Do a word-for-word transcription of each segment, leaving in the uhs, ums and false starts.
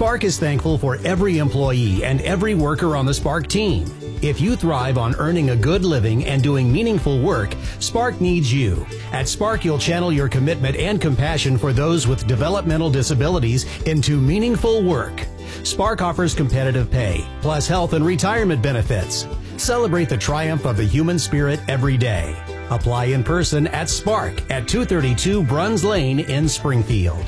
Spark is thankful for every employee and every worker on the Spark team. If you thrive on earning a good living and doing meaningful work, Spark needs you. At Spark, you'll channel your commitment and compassion for those with developmental disabilities into meaningful work. Spark offers competitive pay, plus health and retirement benefits. Celebrate the triumph of the human spirit every day. Apply in person at Spark at two thirty-two Bruns Lane in Springfield.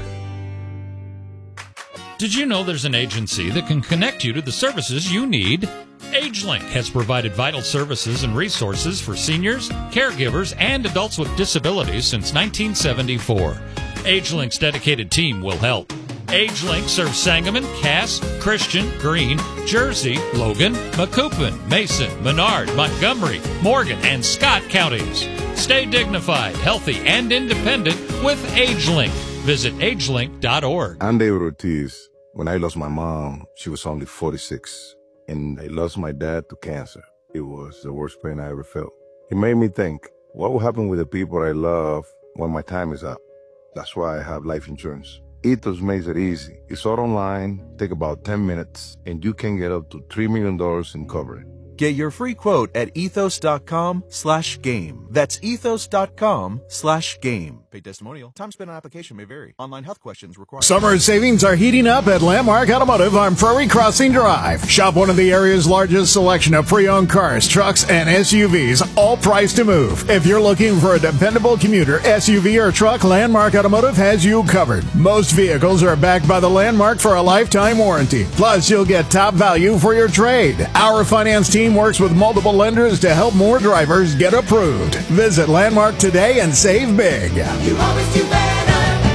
Did you know there's an agency that can connect you to the services you need? AgeLink has provided vital services and resources for seniors, caregivers, and adults with disabilities since nineteen seventy-four. AgeLink's dedicated team will help. AgeLink serves Sangamon, Cass, Christian, Greene, Jersey, Logan, Macoupin, Mason, Menard, Montgomery, Morgan, and Scott counties. Stay dignified, healthy, and independent with AgeLink. Visit agelink dot org. I'm David Ortiz. When I lost my mom, she was only forty-six. And I lost my dad to cancer. It was the worst pain I ever felt. It made me think, what will happen with the people I love when my time is up? That's why I have life insurance. Ethos makes it easy. It's all online, take about ten minutes, and you can get up to three million dollars in coverage. Get your free quote at ethos.com slash game. That's ethos.com slash game. Paid testimonial. Time spent on application may vary. Online health questions required. Summer savings are heating up at Landmark Automotive on Prairie Crossing Drive. Shop one of the area's largest selection of pre-owned cars, trucks, and S U Vs, all priced to move. If you're looking for a dependable commuter, S U V, or truck, Landmark Automotive has you covered. Most vehicles are backed by the Landmark for a lifetime warranty. Plus, you'll get top value for your trade. Our finance team works with multiple lenders to help more drivers get approved. Visit Landmark today and save big. You always do better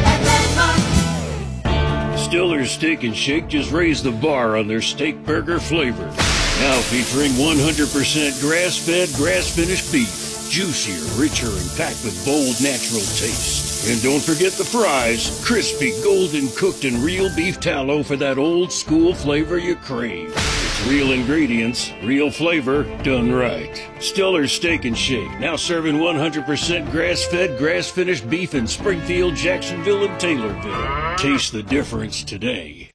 at Landmark. Stiller's Steak and Shake just raised the bar on their steak burger flavor. Now featuring one hundred percent grass-fed, grass-finished beef. Juicier, richer, and packed with bold, natural taste. And don't forget the fries. Crispy, golden cooked, and real beef tallow for that old school flavor you crave. It's real ingredients, real flavor, done right. Stiller's Steak and Shake, now serving one hundred percent grass-fed, grass-finished beef in Springfield, Jacksonville, and Taylorville. Taste the difference today.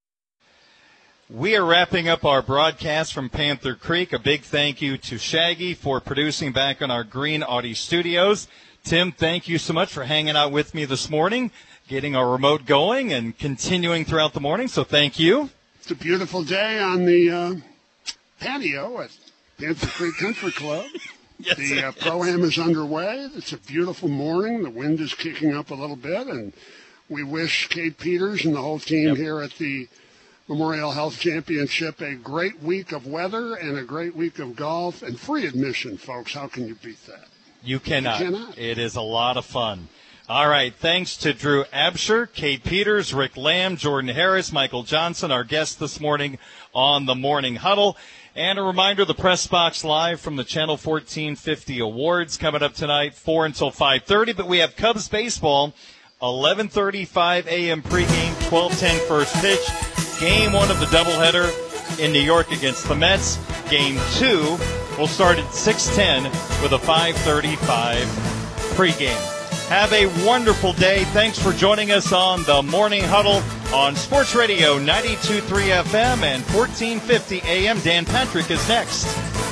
We are wrapping up our broadcast from Panther Creek. A big thank you to Shaggy for producing back in our Green Audi studios. Tim, thank you so much for hanging out with me this morning, getting our remote going and continuing throughout the morning, so thank you. It's a beautiful day on the uh, patio at Panther Creek Country Club. Yes, the uh, Pro-Am is underway. It's a beautiful morning. The wind is kicking up a little bit, and we wish Kate Peters and the whole team yep. here at the Memorial Health Championship a great week of weather and a great week of golf and free admission, folks. How can you beat that? You cannot. You cannot. It is a lot of fun. All right, thanks to Drew Absher, Kate Peters, Rick Lamb, Jordan Harris, Michael Johnson, our guests this morning on the Morning Huddle. And a reminder, the Press Box Live from the Channel fourteen fifty Awards coming up tonight, four until five thirty. But we have Cubs baseball, eleven thirty-five a.m. pregame, twelve ten first pitch. Game one of the doubleheader in New York against the Mets. Game two will start at six ten with a five thirty-five pregame. Have a wonderful day. Thanks for joining us on the Morning Huddle on Sports Radio ninety-two point three F M and fourteen fifty A M. Dan Patrick is next.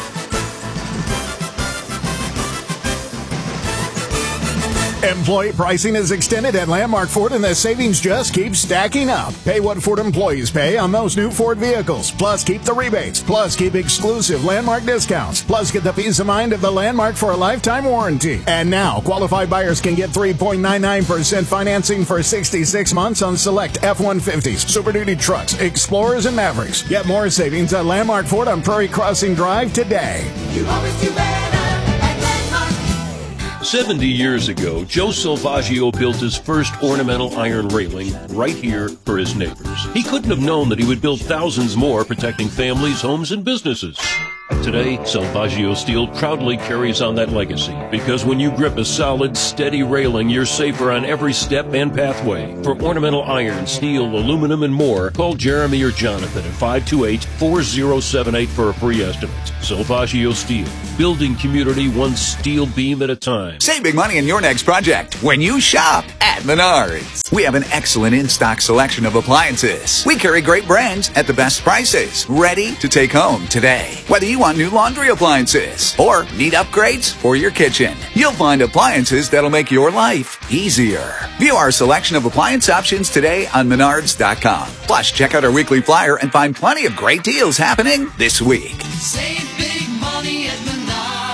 Employee pricing is extended at Landmark Ford, and the savings just keep stacking up. Pay what Ford employees pay on those new Ford vehicles. Plus, keep the rebates. Plus, keep exclusive Landmark discounts. Plus, get the peace of mind of the Landmark for a lifetime warranty. And now, qualified buyers can get three point nine nine percent financing for sixty-six months on select F one fifties, Super Duty trucks, Explorers, and Mavericks. Get more savings at Landmark Ford on Prairie Crossing Drive today. You always do better. seventy years ago, Joe Salvaggio built his first ornamental iron railing right here for his neighbors. He couldn't have known that he would build thousands more, protecting families, homes, and businesses. Today, Salvaggio Steel proudly carries on that legacy because when you grip a solid, steady railing, you're safer on every step and pathway. For ornamental iron, steel, aluminum, and more, call Jeremy or Jonathan at five two eight, four zero seven eight for a free estimate. Salvaggio Steel, building community one steel beam at a time. Save big money in your next project when you shop at Menards. We have an excellent in-stock selection of appliances. We carry great brands at the best prices, ready to take home today. Whether you want new laundry appliances or need upgrades for your kitchen, you'll find appliances that'll make your life easier. View our selection of appliance options today on menards dot com. Plus, check out our weekly flyer and find plenty of great deals happening this week. Save big money at Menards.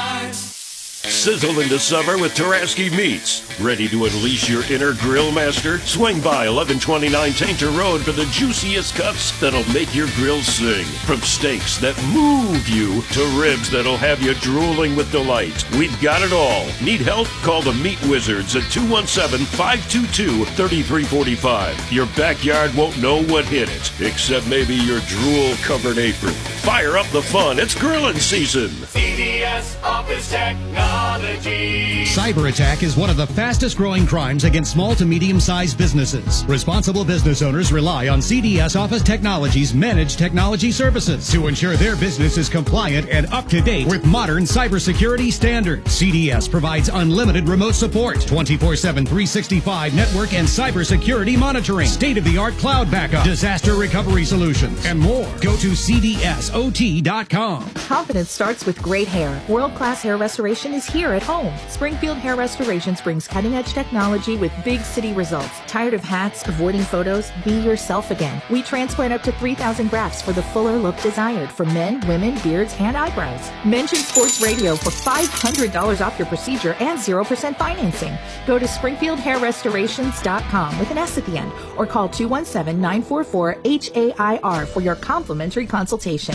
Sizzle into summer with Taraski Meats. Ready to unleash your inner grill master? Swing by eleven twenty-nine Tainter Road for the juiciest cuts that'll make your grill sing. From steaks that move you to ribs that'll have you drooling with delight. We've got it all. Need help? Call the Meat Wizards at two one seven, five two two, three three four five. Your backyard won't know what hit it, except maybe your drool-covered apron. Fire up the fun. It's grilling season. C D S Office Technology. Cyber attack is one of the fastest growing crimes against small to medium-sized businesses. Responsible business owners rely on C D S Office Technology's managed technology services to ensure their business is compliant and up to date with modern cybersecurity standards. C D S provides unlimited remote support, twenty-four seven, three sixty-five network and cybersecurity monitoring, state-of-the-art cloud backup, disaster recovery solutions, and more. Go to C D S O T dot com. Confidence starts with great hair. World-class hair restoration is here at home. Springfield Hair Restorations brings cutting-edge technology with big city results. Tired of hats, avoiding photos? Be yourself again. We transplant up to three thousand grafts for the fuller look desired for men, women, beards, and eyebrows. Mention Sports Radio for five hundred dollars off your procedure and zero percent financing. Go to springfield hair restorations dot com with an S at the end or call two one seven, nine four four, H A I R for your complimentary consultation.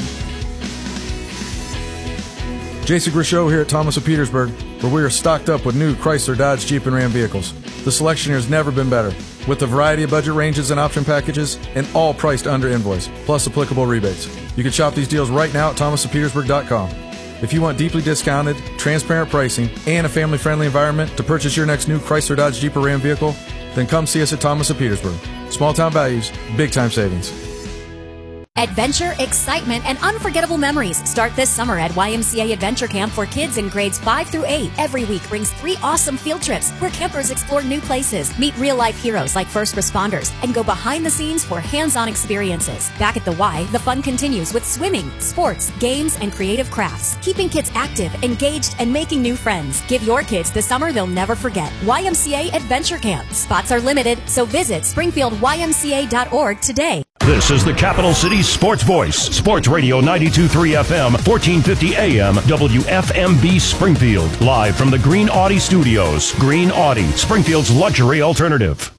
Jason Grishow here at Thomas of Petersburg, where we are stocked up with new Chrysler, Dodge, Jeep, and Ram vehicles. The selection here has never been better, with a variety of budget ranges and option packages, and all priced under invoice, plus applicable rebates. You can shop these deals right now at thomas of petersburg dot com. If you want deeply discounted, transparent pricing, and a family-friendly environment to purchase your next new Chrysler, Dodge, Jeep, or Ram vehicle, then come see us at Thomas of Petersburg. Small-town values, big-time savings. Adventure, excitement, and unforgettable memories start this summer at Y M C A Adventure Camp for kids in grades five through eight. Every week brings three awesome field trips where campers explore new places, meet real-life heroes like first responders, and go behind the scenes for hands-on experiences. Back at the Y, the fun continues with swimming, sports, games, and creative crafts, keeping kids active, engaged, and making new friends. Give your kids the summer they'll never forget. Y M C A Adventure Camp. Spots are limited, so visit springfield y m c a dot org today. This is the Capital City Sports Voice, Sports Radio ninety-two point three F M, fourteen fifty A M, W F M B Springfield. Live from the Green Audi Studios. Green Audi, Springfield's luxury alternative.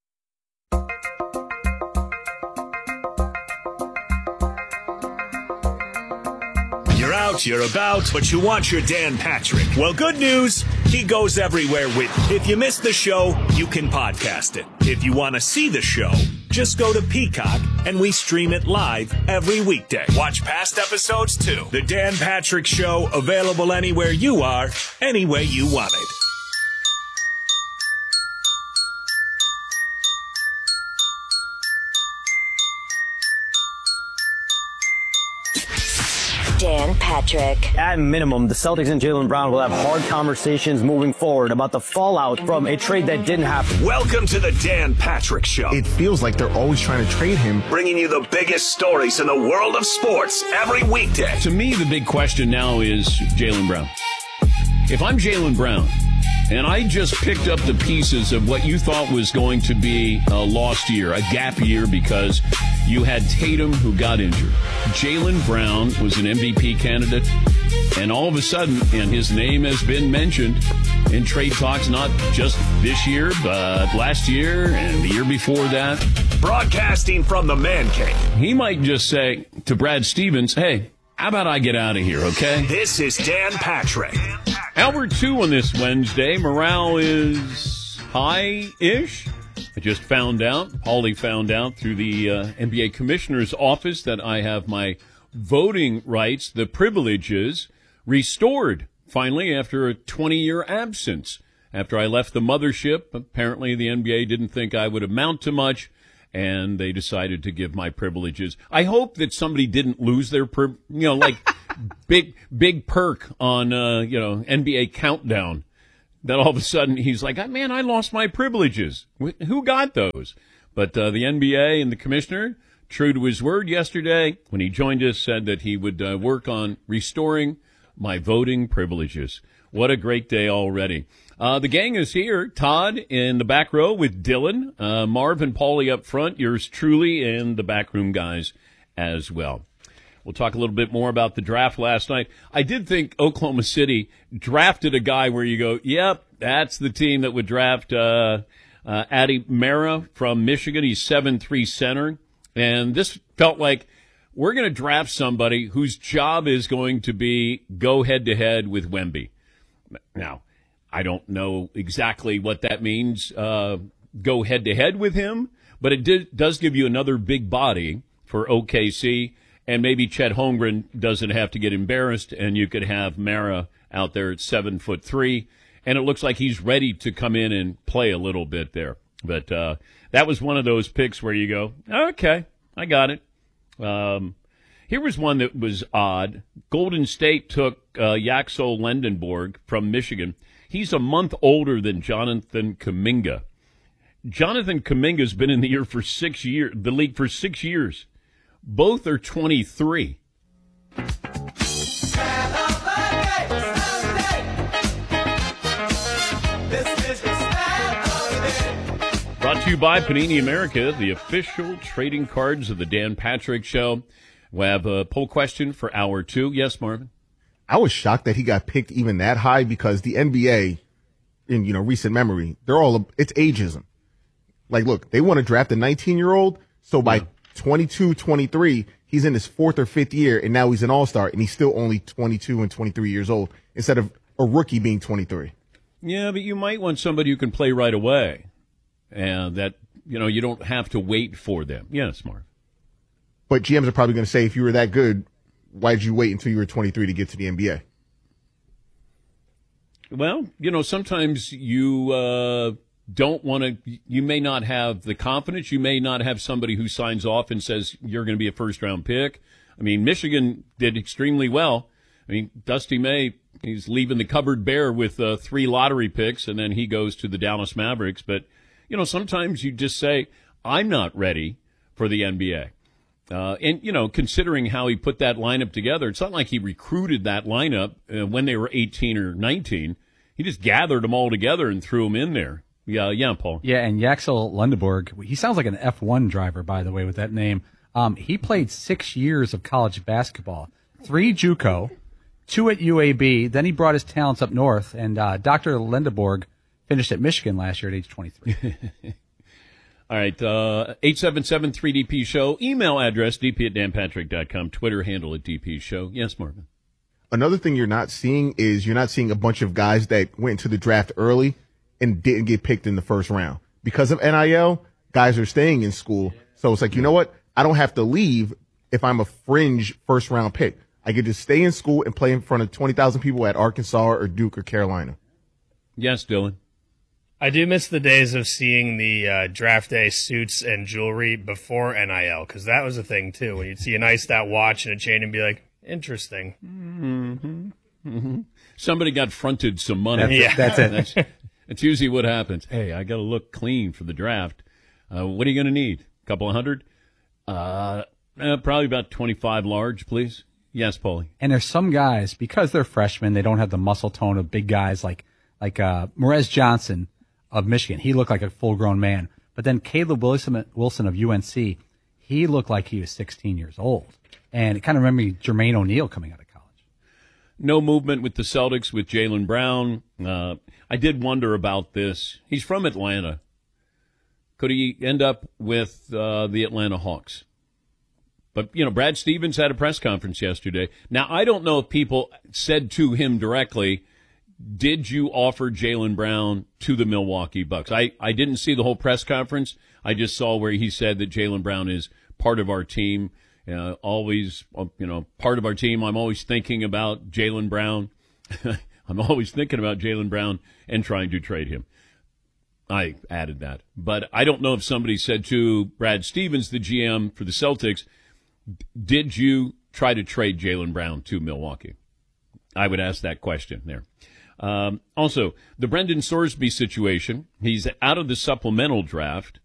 You're out, you're about, but you want your Dan Patrick. Well, good news, he goes everywhere with you. If you missed the show, you can podcast it. If you want to see the show, just go to Peacock, and we stream it live every weekday. Watch past episodes, too. The Dan Patrick Show, available anywhere you are, any way you want it. Dan Patrick. At minimum, the Celtics and Jaylen Brown will have hard conversations moving forward about the fallout from a trade that didn't happen. Welcome to the Dan Patrick Show. It feels like they're always trying to trade him. Bringing you the biggest stories in the world of sports every weekday. To me, the big question now is Jaylen Brown. If I'm Jaylen Brown, and I just picked up the pieces of what you thought was going to be a lost year, a gap year, because you had Tatum who got injured. Jaylen Brown was an M V P candidate, and all of a sudden, and his name has been mentioned in trade talks, not just this year, but last year and the year before that. Broadcasting from the Man Cave. He might just say to Brad Stevens, hey, how about I get out of here, okay? This is Dan Patrick. Hour two on this Wednesday. Morale is high-ish. I just found out, Paulie found out through the uh, N B A Commissioner's office that I have my voting rights, the privileges, restored, finally, after a twenty-year absence. After I left the mothership, apparently the N B A didn't think I would amount to much, and they decided to give my privileges. I hope that somebody didn't lose their, pri- you know, like big big perk on, uh, you know, N B A Countdown. That all of a sudden he's like, man, I lost my privileges. Who got those? But uh, the N B A and the commissioner, true to his word yesterday, when he joined us, said that he would uh, work on restoring my voting privileges. What a great day already. Uh, the gang is here. Todd in the back row with Dylan, uh, Marv and Paulie up front, yours truly, and the backroom guys as well. We'll talk a little bit more about the draft last night. I did think Oklahoma City drafted a guy where you go, yep, that's the team that would draft uh, uh, Adi Mara from Michigan. He's seven three center. And this felt like we're going to draft somebody whose job is going to be go head-to-head with Wemby. Now, I don't know exactly what that means, uh, go head-to-head with him, but it did, does give you another big body for O K C. And maybe Chet Holmgren doesn't have to get embarrassed, and you could have Mara out there at seven foot three, and it looks like he's ready to come in and play a little bit there. But uh, that was one of those picks where you go, okay, I got it. Um, here was one that was odd. Golden State took uh, Yaxel Lendenborg from Michigan. He's a month older than Jonathan Kuminga. Jonathan Kuminga's been in the year for six years, the league for six years. Both are twenty-three. Brought to you by Panini America, the official trading cards of the Dan Patrick Show. We have a poll question for hour two. Yes, Marvin? I was shocked that he got picked even that high because the N B A, in you know recent memory, they're all it's ageism. Like, look, they want to draft a nineteen-year-old, so by yeah. twenty-two, twenty-three, he's in his fourth or fifth year, and now he's an all-star, and he's still only twenty-two and twenty-three years old instead of a rookie being twenty-three. Yeah, but you might want somebody who can play right away, and that, you know, you don't have to wait for them. Yeah, smart. But G Ms are probably going to say, if you were that good, why did you wait until you were twenty-three to get to the N B A? Well, you know, sometimes you uh, don't want to, you may not have the confidence. You may not have somebody who signs off and says you're going to be a first-round pick. I mean, Michigan did extremely well. I mean, Dusty May, he's leaving the cupboard bare with uh, three lottery picks, and then he goes to the Dallas Mavericks. But, you know, sometimes you just say, I'm not ready for the N B A. Uh, and, you know, considering how he put that lineup together, it's not like he recruited that lineup uh, when they were eighteen or nineteen. He just gathered them all together and threw them in there. Yeah, yeah, Paul. Yeah, and Yaxel Lendenborg, he sounds like an F one driver, by the way, with that name. Um, he played six years of college basketball, three JUCO, two at U A B. Then he brought his talents up north, and uh, Doctor Lendenborg finished at Michigan last year at age twenty-three. All right, uh, eight seven seven three D P show, email address d p at dan patrick dot com, Twitter handle at D P show. Yes, Marvin? Another thing you're not seeing is you're not seeing a bunch of guys that went into the draft early and didn't get picked in the first round. Because of N I L, guys are staying in school. So it's like, you know what? I don't have to leave if I'm a fringe first-round pick. I get to stay in school and play in front of twenty thousand people at Arkansas or Duke or Carolina. Yes, Dylan? I do miss the days of seeing the uh, draft day suits and jewelry before N I L, because that was a thing, too, when you'd see an iced out watch and a chain and be like, interesting. Mm-hmm. Mm-hmm. Somebody got fronted some money. That's yeah. it. That's it. That's, that's usually what happens. Hey, I got to look clean for the draft. Uh, what are you going to need? A couple of hundred? Uh, uh, probably about twenty-five large, please. Yes, Paulie. And there's some guys, because they're freshmen, they don't have the muscle tone of big guys like, like uh, Morez Johnson of Michigan. He looked like a full-grown man. But then Caleb Wilson, Wilson of U N C, he looked like he was sixteen years old. And it kind of reminded me of Jermaine O'Neal coming out of college. No movement with the Celtics with Jaylen Brown. Uh, I did wonder about this. He's from Atlanta. Could he end up with uh, the Atlanta Hawks? But, you know, Brad Stevens had a press conference yesterday. Now, I don't know if people said to him directly, did you offer Jaylen Brown to the Milwaukee Bucks? I, I didn't see the whole press conference. I just saw where he said that Jaylen Brown is part of our team Uh, always, you know, part of our team. I'm always thinking about Jaylen Brown. I'm always thinking about Jaylen Brown and trying to trade him. I added that. But I don't know if somebody said to Brad Stevens, the G M for the Celtics, did you try to trade Jaylen Brown to Milwaukee? I would ask that question there. Um, also, the Brendan Sorsby situation, he's out of the supplemental draft.